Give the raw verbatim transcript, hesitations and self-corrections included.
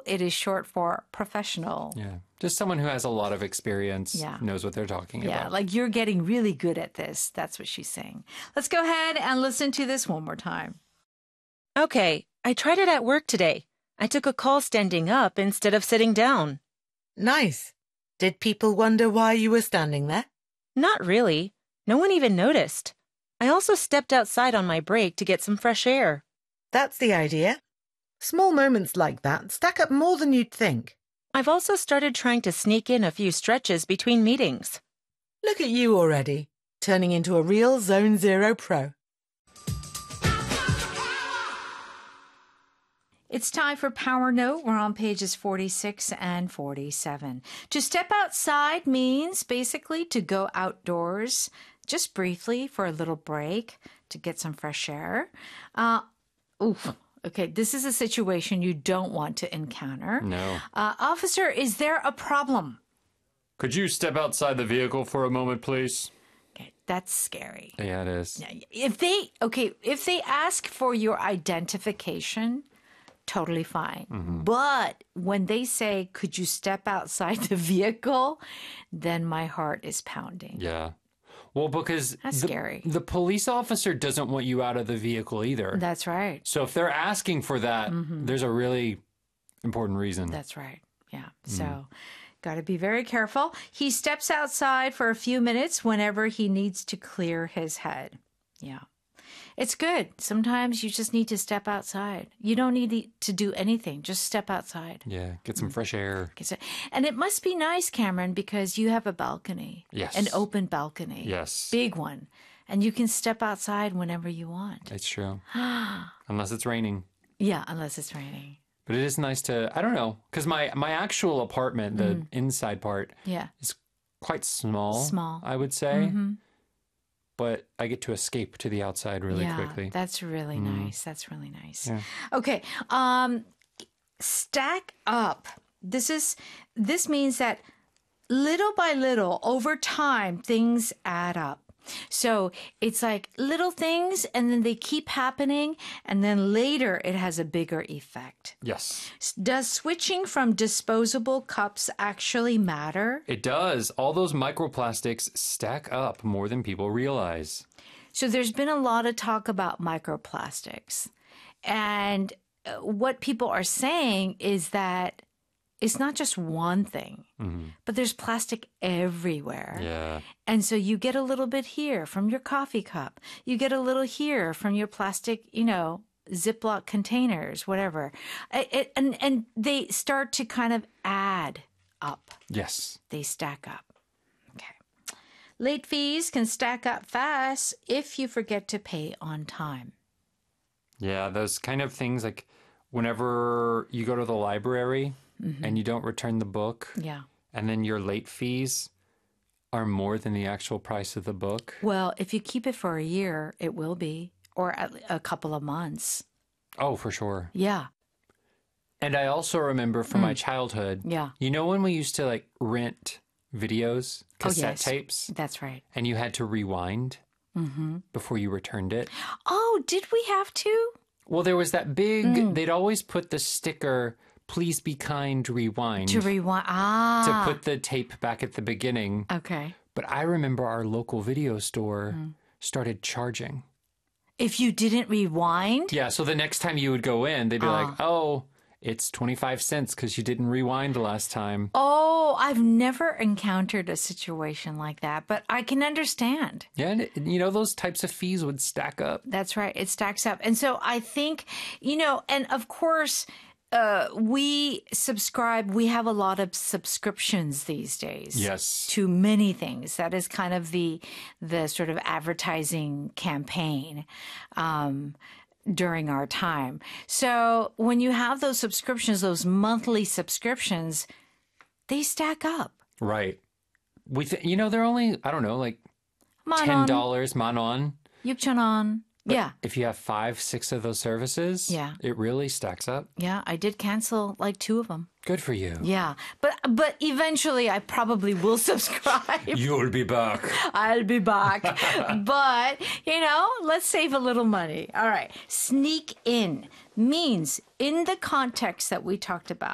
it is short for professional. Yeah. Just someone who has a lot of experience, Yeah. knows what they're talking Yeah, about. like you're getting really good at this. That's what she's saying. Let's go ahead and listen to this one more time. Okay, I tried it at work today. I took a call standing up instead of sitting down. Nice. Did people wonder why you were standing there? Not really. No one even noticed. I also stepped outside on my break to get some fresh air. That's the idea. Small moments like that stack up more than you'd think. I've also started trying to sneak in a few stretches between meetings. Look at you already, turning into a real Zone Zero pro. It's time for Power Note. We're on pages forty-six and forty-seven. To step outside means basically to go outdoors just briefly for a little break to get some fresh air. Uh, oof. Okay, this is a situation you don't want to encounter. No. Uh, officer, is there a problem? Could you step outside the vehicle for a moment, please? Okay, that's scary. Yeah, it is. If they, okay, if they ask for your identification, totally fine. Mm-hmm. But when they say, could you step outside the vehicle, then my heart is pounding. Yeah. Well, because That's the, scary. the police officer doesn't want you out of the vehicle either. That's right. So if they're asking for that, Mm-hmm. there's a really important reason. That's right. Yeah. Mm. So got to be very careful. He steps outside for a few minutes whenever he needs to clear his head. Yeah. It's good. Sometimes you just need to step outside. You don't need to do anything. Just step outside. Yeah, get some fresh air. And it must be nice, Cameron, because you have a balcony. Yes. An open balcony. Yes. Big one. And you can step outside whenever you want. It's true. Unless it's raining. Yeah, unless it's raining. But it is nice to, I don't know, because my, my actual apartment, the inside part, Yeah. is quite small. Small. I would say. Mm-hmm. But I get to escape to the outside really yeah, quickly. That's really nice. That's really nice. Yeah. Okay. Um, stack up. This is this means that little by little, over time, things add up. So it's like little things, and then they keep happening, and then later it has a bigger effect. Yes. Does switching from disposable cups actually matter? It does. All those microplastics stack up more than people realize. So there's been a lot of talk about microplastics. And uh, what people are saying is that it's not just one thing, Mm-hmm. but there's plastic everywhere. Yeah. And so you get a little bit here from your coffee cup. You get a little here from your plastic, you know, Ziploc containers, whatever. It, it, and, and they start to kind of add up. Yes. They stack up. Okay. Late fees can stack up fast if you forget to pay on time. Yeah, those kind of things like whenever you go to the library Mm-hmm. and you don't return the book, Yeah. and then your late fees are more than the actual price of the book. Well, if you keep it for a year, it will be, or at a couple of months. Oh, for sure. Yeah. And I also remember from my childhood, Mm. Yeah. you know when we used to like rent videos, cassette Oh, yes. tapes, That's right. and you had to rewind Mm-hmm. before you returned it? Oh, did we have to? Well, there was that big, Mm. they'd always put the sticker, please be kind, rewind, To rewind. Ah. to put the tape back at the beginning. Okay. But I remember our local video store Mm. started charging. If you didn't rewind? Yeah, so the next time you would go in, they'd be Ah. like, oh, it's twenty-five cents because you didn't rewind the last time. Oh, I've never encountered a situation like that, but I can understand. Yeah, and, it- you know, those types of fees would stack up. That's right. It stacks up. And so I think, you know, and of course, uh, we subscribe, we have a lot of subscriptions these days. Yes. To many things. That is kind of the the sort of advertising campaign um, during our time. So when you have those subscriptions, those monthly subscriptions, they stack up. Right. We th- you know, they're only, I don't know, like ten Manon, dollars manon. Yukchanon. Yeah. If you have five, six of those services, Yeah. it really stacks up. Yeah. I did cancel like two of them. Good for you. Yeah. But but eventually I probably will subscribe. You'll be back. I'll be back. But, you know, let's save a little money. All right. Sneak in means in the context that we talked about,